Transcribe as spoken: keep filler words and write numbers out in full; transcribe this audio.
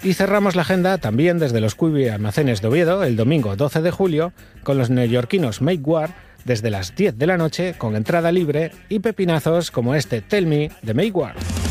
Y cerramos la agenda también desde los Quibi Almacenes de Oviedo el domingo doce de julio con los neoyorquinos Make War desde las diez de la noche con entrada libre y pepinazos como este Tell Me de Make War.